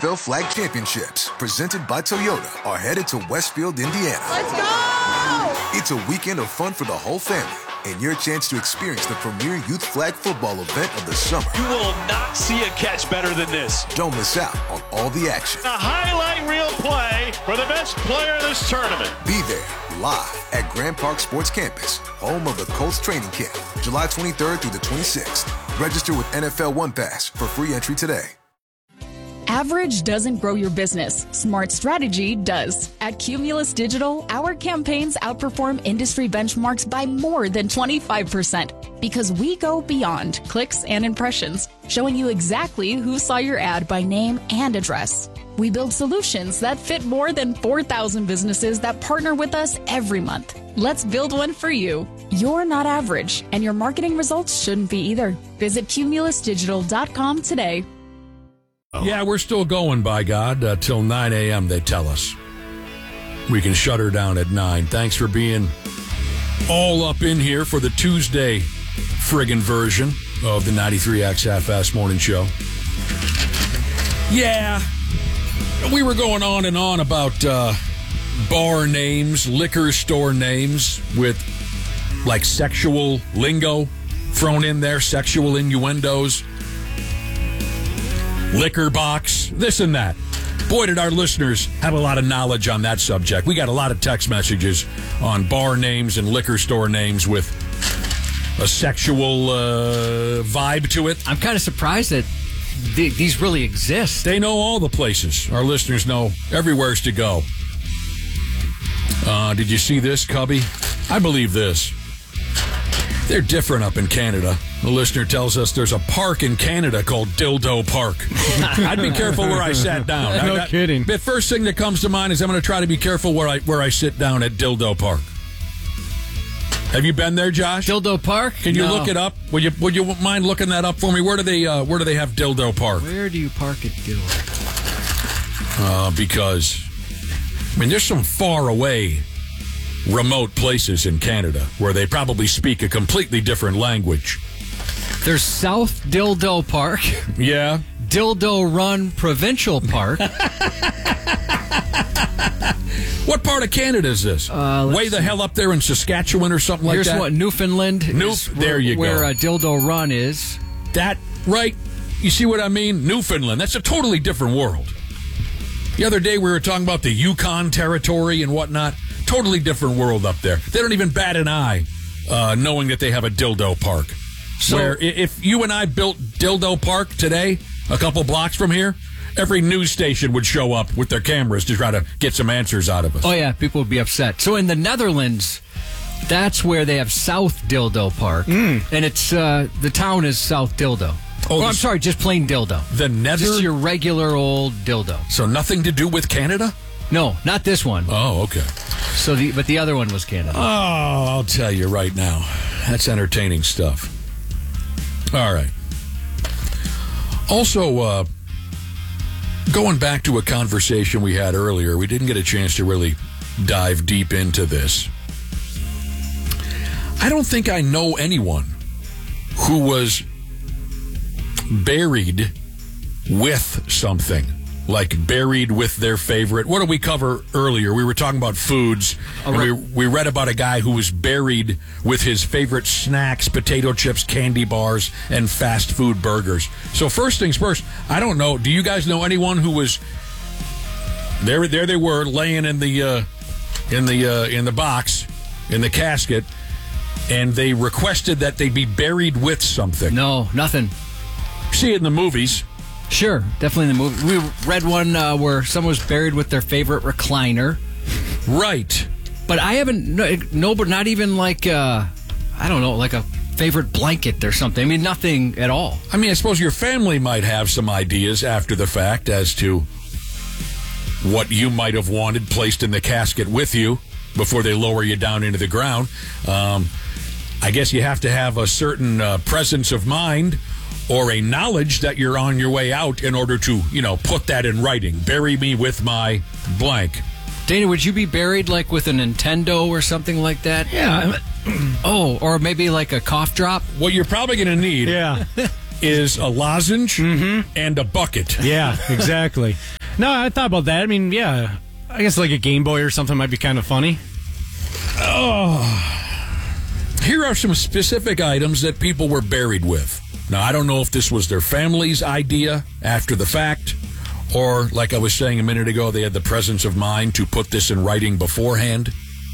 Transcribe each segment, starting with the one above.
NFL Flag Championships, presented by Toyota, are headed to Westfield, Indiana. Let's go! It's a weekend of fun for the whole family and your chance to experience the premier youth flag football event of the summer. You will not see a catch better than this. Don't miss out on all the action. A highlight reel play for the best player in this tournament. Be there live at Grand Park Sports Campus, home of the Colts training camp, July 23rd through the 26th. Register with NFL One Pass for free entry today. Average doesn't grow your business. Smart strategy does. At Cumulus Digital, our campaigns outperform industry benchmarks by more than 25% because we go beyond clicks and impressions, showing you exactly who saw your ad by name and address. We build solutions that fit more than 4,000 businesses that partner with us every month. Let's build one for you. You're not average, and your marketing results shouldn't be either. Visit cumulusdigital.com today. Yeah, we're still going, by God, till 9 a.m., they tell us. We can shut her down at 9. Thanks for being all up in here for the Tuesday friggin' version of the 93X Half-Ass Morning Show. Yeah, we were going on and on about bar names, liquor store names with, like, sexual lingo thrown in there, sexual innuendos. Liquor box, this and that. Boy, did our listeners have a lot of knowledge on that subject. We got a lot of text messages on bar names and liquor store names with a sexual vibe to it. I'm kind of surprised that these really exist. They know all the places. Our listeners know everywhere's to go. Did you see this, Cubby? I believe this. They're different up in Canada. The listener tells us there's a park in Canada called Dildo Park. I'd be careful where I sat down. No kidding. The first thing that comes to mind is I'm going to try to be careful where I sit down at Dildo Park. Have you been there, Josh? Dildo Park? Can you look it up? Would you mind looking that up for me? Where do they have Dildo Park? Where do you park at Dildo? Because I mean, there's some far away, remote places in Canada where they probably speak a completely different language. There's South Dildo Park. Yeah. Dildo Run Provincial Park. What part of Canada is this? Way the hell up there in Saskatchewan or something like that? Here's what, Newfoundland. There you go. Where Dildo Run is. That, right? You see what I mean? Newfoundland. That's a totally different world. The other day we were talking about the Yukon Territory and whatnot. Totally different world up there. They don't even bat an eye knowing that they have a dildo park. So, where if you and I built Dildo Park today, a couple blocks from here, every news station would show up with their cameras to try to get some answers out of us. Oh, yeah, people would be upset. So in the Netherlands, that's where they have South Dildo Park. And it's the town is South Dildo. Oh, I'm sorry, just plain dildo. The Just your regular old dildo. So nothing to do with Canada? No, not this one. Oh, okay. But the other one was Canada. Oh, I'll tell you right now. That's entertaining stuff. All right. Also, going back to a conversation we had earlier, we didn't get a chance to really dive deep into this. I don't think I know anyone who was buried with something. Like buried with their favorite. What did we cover earlier? We were talking about foods. And we read about a guy who was buried with his favorite snacks, potato chips, candy bars, and fast food burgers. So first things first, I don't know. Do you guys know anyone who was there? There they were laying in the box, in the casket, and they requested that they be buried with something. No, nothing. See it in the movies. Sure, definitely in the movie. We read one where someone was buried with their favorite recliner. Right. But I haven't, but not even like, I don't know, like a favorite blanket or something. I mean, nothing at all. I mean, I suppose your family might have some ideas after the fact as to what you might have wanted placed in the casket with you before they lower you down into the ground. I guess you have to have a certain presence of mind or a knowledge that you're on your way out in order to, put that in writing. Bury me with my blank. Dana, would you be buried like with a Nintendo or something like that? Yeah. Oh, or maybe like a cough drop? What you're probably going to need is a lozenge and a bucket. Yeah, exactly. No, I thought about that. I mean, yeah, I guess like a Game Boy or something might be kind of funny. Here are some specific items that people were buried with. Now, I don't know if this was their family's idea after the fact, or, like I was saying a minute ago, they had the presence of mind to put this in writing beforehand.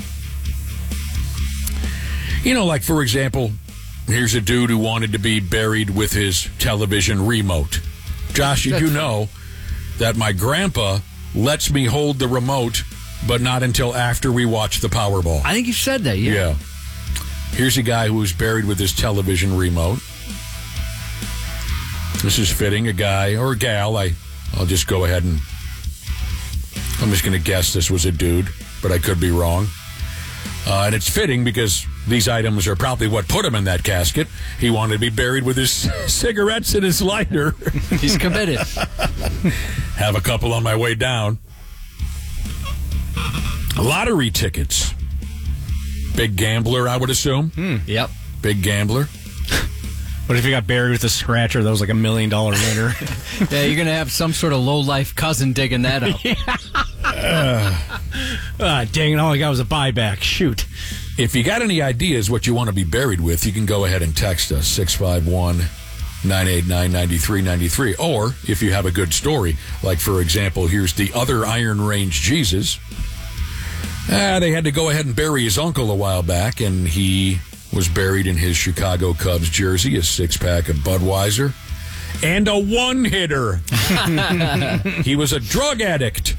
You know, like, for example, here's a dude who wanted to be buried with his television remote. Josh, did you know that my grandpa lets me hold the remote, but not until after we watch the Powerball? I think you said that, yeah. Here's a guy who was buried with his television remote. This is fitting. A guy or a gal. I'll just go ahead and I'm just going to guess this was a dude, but I could be wrong. And it's fitting because these items are probably what put him in that casket. He wanted to be buried with his cigarettes and his lighter. He's committed. Have a couple on my way down. Lottery tickets. Big gambler, I would assume. Yep. Big gambler. What if you got buried with a scratcher that was like $1 million winner? Yeah, you're going to have some sort of low-life cousin digging that up. Dang it, all I got was a buyback. Shoot. If you got any ideas what you want to be buried with, you can go ahead and text us, 651-989-9393. Or, if you have a good story, like, for example, here's the other Iron Range Jesus. They had to go ahead and bury his uncle a while back, and he was buried in his Chicago Cubs jersey, a six-pack of Budweiser, and a one-hitter. He was a drug addict.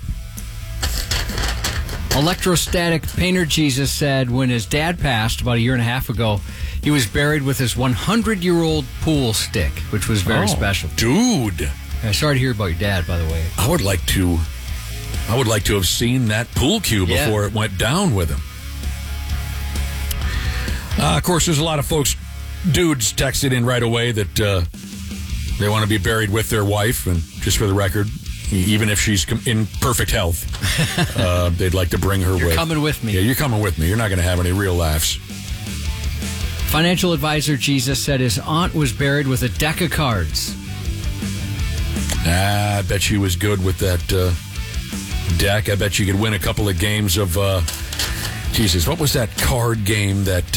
Electrostatic Painter Jesus said when his dad passed about 1.5 years ago, he was buried with his 100-year-old pool stick, which was very special. Dude. Sorry to hear about your dad, by the way. I would like to have seen that pool cue before it went down with him. Of course, there's a lot of folks, dudes texted in right away that they want to be buried with their wife. And just for the record, even if she's in perfect health, they'd like to bring her with. You're coming with me. Yeah, you're coming with me. You're not going to have any real laughs. Financial advisor Jesus said his aunt was buried with a deck of cards. I bet she was good with that deck. I bet you could win a couple of games of... Jesus, what was that card game that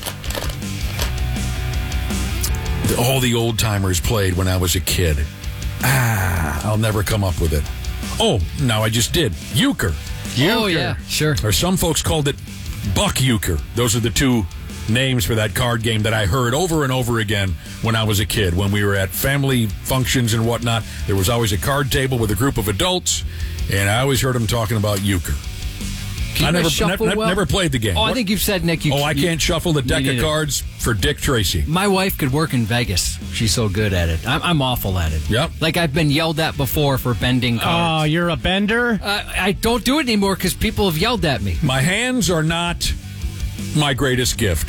all the old-timers played when I was a kid? I'll never come up with it. Oh, now I just did. Euchre. Oh, yeah, sure. Or some folks called it Buck Euchre. Those are the two names for that card game that I heard over and over again when I was a kid. When we were at family functions and whatnot, there was always a card table with a group of adults, and I always heard them talking about euchre. I never played the game. Oh, I think you've said, Nick. I can't shuffle the deck of cards for Dick Tracy. My wife could work in Vegas. She's so good at it. I'm awful at it. Yep. Like I've been yelled at before for bending cards. Oh, you're a bender? I don't do it anymore because people have yelled at me. My hands are not my greatest gift.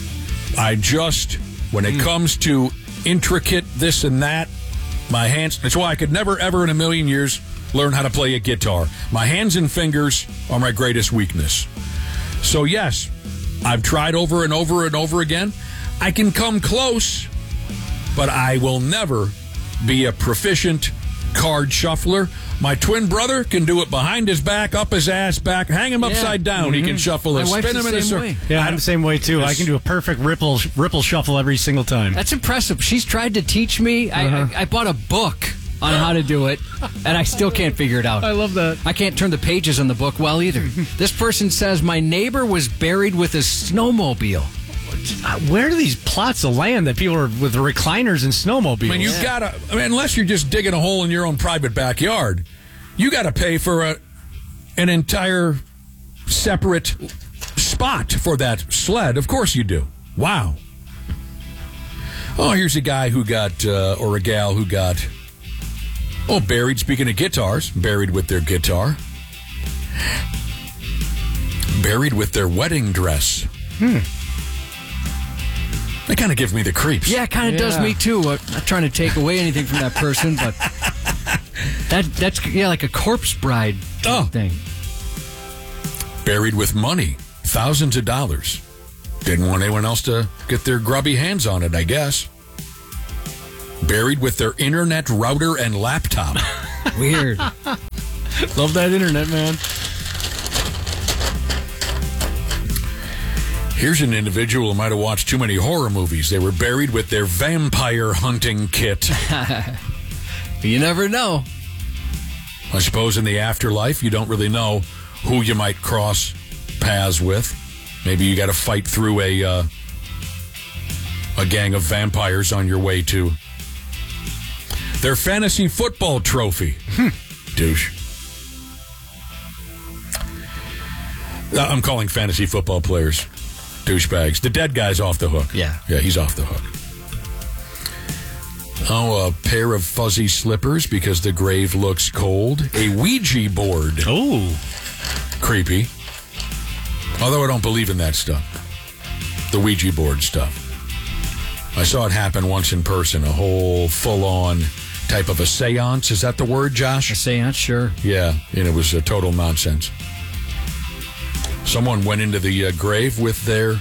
When it comes to intricate this and that, my hands, that's why I could never, ever in a million years learn how to play a guitar. My hands and fingers are my greatest weakness. So, yes, I've tried over and over and over again. I can come close, but I will never be a proficient card shuffler. My twin brother can do it behind his back, up his ass, back, hang him upside down. He can shuffle it, spin him in a circle. Yeah, I'm the same way, too. I can do a perfect ripple shuffle every single time. That's impressive. She's tried to teach me. I bought a book on how to do it, and I still can't figure it out. I love that. I can't turn the pages on the book well either. This person says, my neighbor was buried with a snowmobile. Where are these plots of land that people are with recliners and snowmobiles? I mean, you've got to, unless you're just digging a hole in your own private backyard, you got to pay for an entire separate spot for that sled. Of course you do. Wow. Oh, here's a guy who got, or a gal who got, buried, speaking of guitars, buried with their guitar. Buried with their wedding dress. That kind of gives me the creeps. Yeah, it kind of does me too. I'm not trying to take away anything from that person, but that's like a corpse bride thing. Buried with money, thousands of dollars. Didn't want anyone else to get their grubby hands on it, I guess. Buried with their internet router and laptop. Weird. Love that internet, man. Here's an individual who might have watched too many horror movies. They were buried with their vampire hunting kit. You never know. I suppose in the afterlife, you don't really know who you might cross paths with. Maybe you got to fight through a gang of vampires on your way to their fantasy football trophy. Douche. I'm calling fantasy football players douchebags. The dead guy's off the hook. Yeah. Yeah, he's off the hook. Oh, a pair of fuzzy slippers because the grave looks cold. A Ouija board. Oh. Creepy. Although I don't believe in that stuff. The Ouija board stuff. I saw it happen once in person. A whole full-on type of a seance. Is that the word, Josh? A seance, sure. Yeah, and it was a total nonsense. Someone went into the grave with their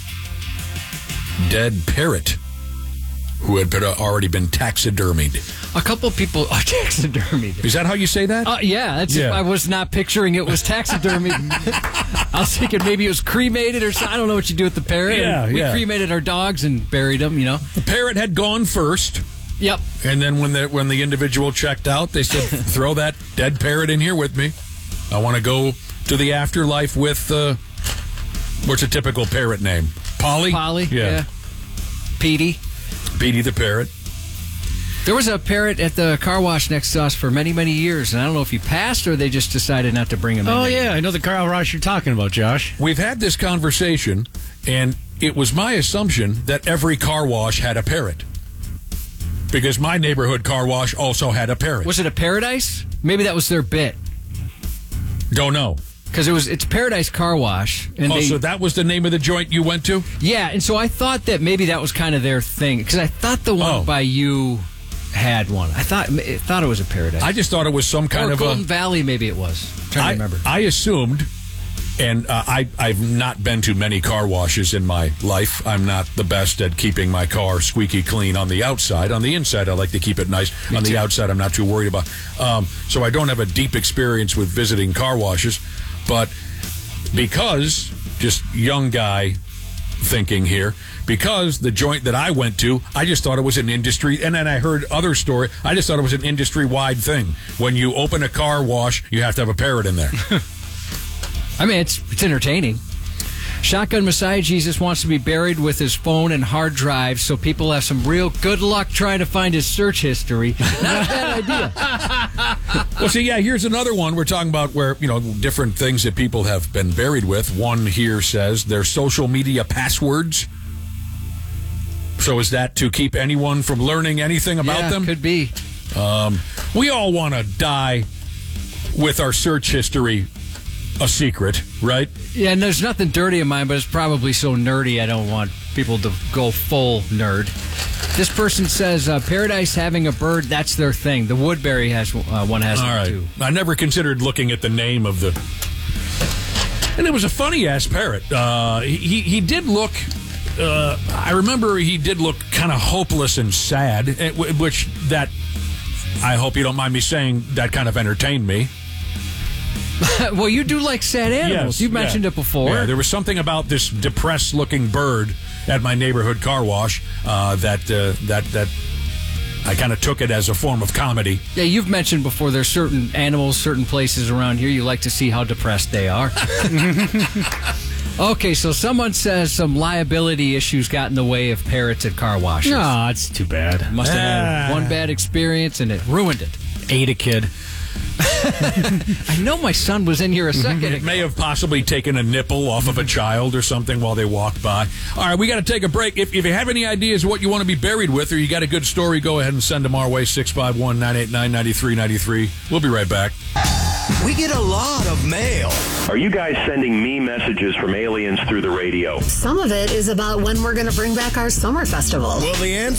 dead parrot, who had already been taxidermied. A couple people are taxidermied. Is that how you say that? Yeah. I was not picturing it was taxidermied. I was thinking maybe it was cremated or something. I don't know what you do with the parrot. Yeah, we cremated our dogs and buried them, The parrot had gone first. Yep. And then when the individual checked out, they said, throw that dead parrot in here with me. I want to go to the afterlife with, what's a typical parrot name? Polly? Polly, yeah. Petey. Petey the parrot. There was a parrot at the car wash next to us for many, many years, and I don't know if he passed or they just decided not to bring him in. Oh, yeah, I know the car wash you're talking about, Josh. We've had this conversation, and it was my assumption that every car wash had a parrot. Because my neighborhood car wash also had a parrot. Was it a Paradise? Maybe that was their bit. Don't know. Because it's Paradise Car Wash. And so that was the name of the joint you went to? Yeah, and so I thought that maybe that was kind of their thing. Because I thought the one by you had one. I thought it was a Paradise. I just thought it was some kind of Golden Valley, maybe it was. I'm trying to remember. I assumed, and I've not been to many car washes in my life. I'm not the best at keeping my car squeaky clean on the outside. On the inside, I like to keep it nice. On the outside, I'm not too worried about. So I don't have a deep experience with visiting car washes. But because, just young guy thinking here, because the joint that I went to, I just thought it was an industry, and then I heard other story, I just thought it was an industry-wide thing. When you open a car wash, you have to have a parrot in there. I mean, it's entertaining. Shotgun Messiah Jesus wants to be buried with his phone and hard drive so people have some real good luck trying to find his search history. Not a bad idea. Well, see, yeah, here's another one we're talking about where, different things that people have been buried with. One here says their social media passwords. So is that to keep anyone from learning anything about them? Could be. We all want to die with our search history a secret, right? Yeah, and there's nothing dirty in mine, but it's probably so nerdy I don't want people to go full nerd. This person says Paradise having a bird, that's their thing. The Woodbury has one has all right. too. I never considered looking at the name of the... And it was a funny-ass parrot. He did look... I remember he did look kind of hopeless and sad, which that... I hope you don't mind me saying that kind of entertained me. Well, you do like sad animals. Yes, You've mentioned it before. Yeah, there was something about this depressed-looking bird at my neighborhood car wash that I kind of took it as a form of comedy. Yeah, you've mentioned before there's certain animals, certain places around here you like to see how depressed they are. Okay, so someone says some liability issues got in the way of parrots at car washes. No, it's too bad. Must have had one bad experience and it ruined it. Ate a kid. I know my son was in here a second ago. It may have possibly taken a nipple off of a child or something while they walked by. All right, we got to take a break. If you have any ideas what you want to be buried with or you got a good story, go ahead and send them our way, 651-989-9393. We'll be right back. We get a lot of mail. Are you guys sending me messages from aliens through the radio? Some of it is about when we're going to bring back our summer festival. Well, the answer